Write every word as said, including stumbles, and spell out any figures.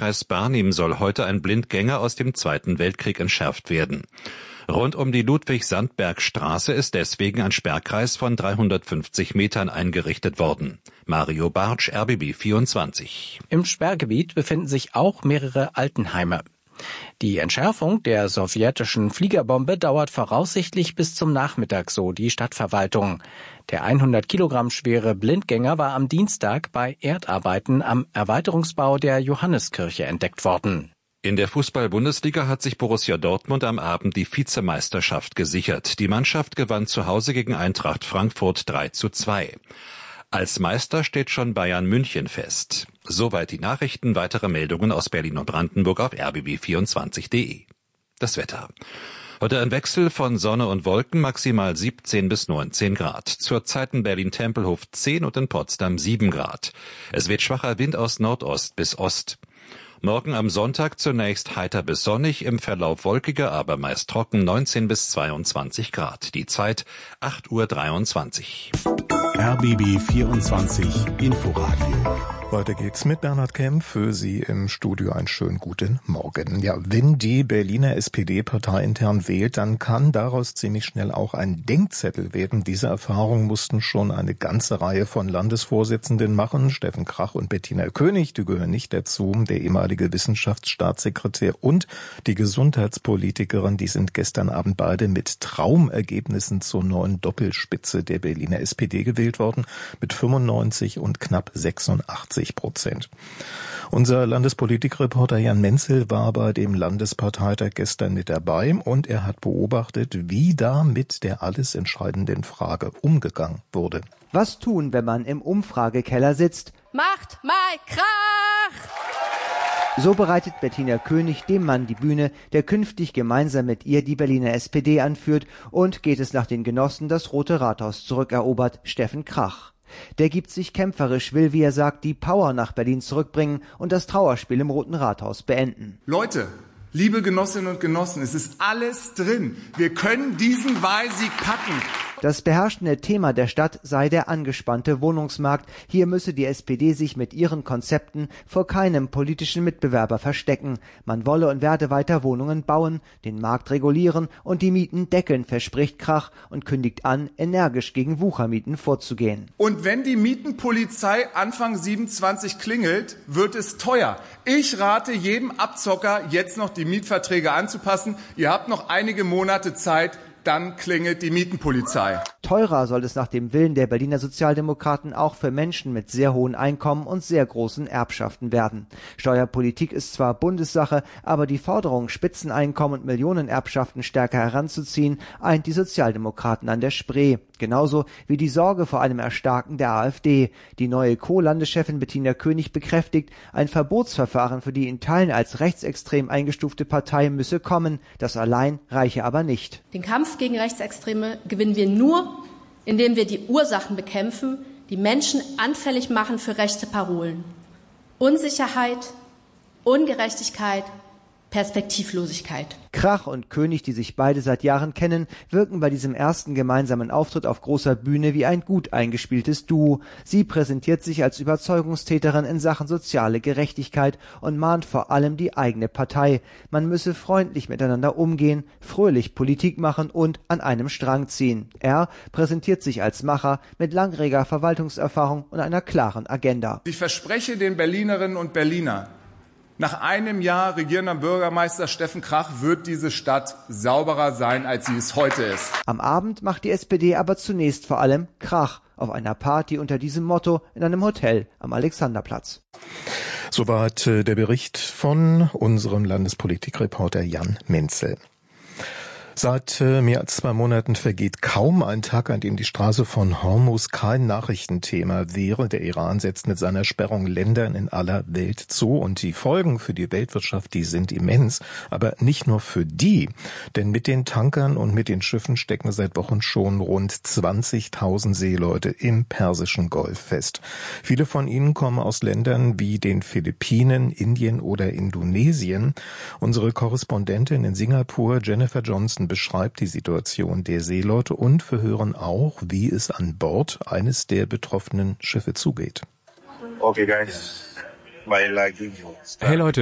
Landkreis Barnim soll heute ein Blindgänger aus dem Zweiten Weltkrieg entschärft werden. Rund um die Ludwig-Sandberg-Straße ist deswegen ein Sperrkreis von dreihundertfünfzig Metern eingerichtet worden. Mario Bartsch, R B B vierundzwanzig. Im Sperrgebiet befinden sich auch mehrere Altenheime. Die Entschärfung der sowjetischen Fliegerbombe dauert voraussichtlich bis zum Nachmittag, so die Stadtverwaltung. Der hundert Kilogramm schwere Blindgänger war am Dienstag bei Erdarbeiten am Erweiterungsbau der Johanneskirche entdeckt worden. In der Fußball-Bundesliga hat sich Borussia Dortmund am Abend die Vizemeisterschaft gesichert. Die Mannschaft gewann zu Hause gegen Eintracht Frankfurt drei zu zwei. Als Meister steht schon Bayern München fest. Soweit die Nachrichten. Weitere Meldungen aus Berlin und Brandenburg auf r b b vierundzwanzig punkt de. Das Wetter. Heute ein Wechsel von Sonne und Wolken, maximal siebzehn bis neunzehn Grad. Zurzeit in Berlin-Tempelhof zehn und in Potsdam sieben Grad. Es weht schwacher Wind aus Nordost bis Ost. Morgen am Sonntag zunächst heiter bis sonnig, im Verlauf wolkiger, aber meist trocken, neunzehn bis zweiundzwanzig Grad. Die Zeit acht Uhr dreiundzwanzig. R B B vierundzwanzig Inforadio. Weiter geht's mit Bernhard Kemp. Für Sie im Studio einen schönen guten Morgen. Ja, wenn die Berliner S P D parteiintern wählt, dann kann daraus ziemlich schnell auch ein Denkzettel werden. Diese Erfahrung mussten schon eine ganze Reihe von Landesvorsitzenden machen. Steffen Krach und Bettina König, die gehören nicht dazu. Der ehemalige Wissenschaftsstaatssekretär und die Gesundheitspolitikerin, die sind gestern Abend beide mit Traumergebnissen zur neuen Doppelspitze der Berliner S P D gewählt worden, mit fünfundneunzig und knapp sechsundachtzig Prozent. Unser Landespolitikreporter Jan Menzel war bei dem Landesparteitag gestern mit dabei und er hat beobachtet, wie da mit der alles entscheidenden Frage umgegangen wurde. Was tun, wenn man im Umfragekeller sitzt? Macht mal Krach! So bereitet Bettina König dem Mann die Bühne, der künftig gemeinsam mit ihr die Berliner S P D anführt, und geht es nach den Genossen das Rote Rathaus zurückerobert, Steffen Krach. Der gibt sich kämpferisch, will, wie er sagt, die Power nach Berlin zurückbringen und das Trauerspiel im Roten Rathaus beenden. Leute, liebe Genossinnen und Genossen, es ist alles drin. Wir können diesen Wahlsieg packen. Das beherrschende Thema der Stadt sei der angespannte Wohnungsmarkt. Hier müsse die S P D sich mit ihren Konzepten vor keinem politischen Mitbewerber verstecken. Man wolle und werde weiter Wohnungen bauen, den Markt regulieren und die Mieten deckeln, verspricht Krach und kündigt an, energisch gegen Wuchermieten vorzugehen. Und wenn die Mietenpolizei Anfang siebenundzwanzig klingelt, wird es teuer. Ich rate jedem Abzocker, jetzt noch die Mietverträge anzupassen. Ihr habt noch einige Monate Zeit. Dann klingelt die Mietenpolizei. Teurer soll es nach dem Willen der Berliner Sozialdemokraten auch für Menschen mit sehr hohen Einkommen und sehr großen Erbschaften werden. Steuerpolitik ist zwar Bundessache, aber die Forderung, Spitzeneinkommen und Millionenerbschaften stärker heranzuziehen, eint die Sozialdemokraten an der Spree. Genauso wie die Sorge vor einem Erstarken der AfD. Die neue Co-Landeschefin Bettina König bekräftigt, ein Verbotsverfahren für die in Teilen als rechtsextrem eingestufte Partei müsse kommen. Das allein reiche aber nicht. Den Kampf gegen Rechtsextreme gewinnen wir nur, indem wir die Ursachen bekämpfen, die Menschen anfällig machen für rechte Parolen. Unsicherheit, Ungerechtigkeit, Perspektivlosigkeit. Krach und König, die sich beide seit Jahren kennen, wirken bei diesem ersten gemeinsamen Auftritt auf großer Bühne wie ein gut eingespieltes Duo. Sie präsentiert sich als Überzeugungstäterin in Sachen soziale Gerechtigkeit und mahnt vor allem die eigene Partei. Man müsse freundlich miteinander umgehen, fröhlich Politik machen und an einem Strang ziehen. Er präsentiert sich als Macher mit langjähriger Verwaltungserfahrung und einer klaren Agenda. Ich verspreche den Berlinerinnen und Berlinern, nach einem Jahr regierender Bürgermeister Steffen Krach wird diese Stadt sauberer sein, als sie es heute ist. Am Abend macht die S P D aber zunächst vor allem Krach auf einer Party unter diesem Motto in einem Hotel am Alexanderplatz. Soweit der Bericht von unserem Landespolitikreporter Jan Menzel. Seit äh, mehr als zwei Monaten vergeht kaum ein Tag, an dem die Straße von Hormuz kein Nachrichtenthema wäre. Der Iran setzt mit seiner Sperrung Ländern in aller Welt zu und die Folgen für die Weltwirtschaft, die sind immens. Aber nicht nur für die, denn mit den Tankern und mit den Schiffen stecken seit Wochen schon rund zwanzigtausend Seeleute im Persischen Golf fest. Viele von ihnen kommen aus Ländern wie den Philippinen, Indien oder Indonesien. Unsere Korrespondentin in Singapur, Jennifer Johnson, beschreibt die Situation der Seeleute und wir hören auch, wie es an Bord eines der betroffenen Schiffe zugeht. Okay, guys. Hey Leute,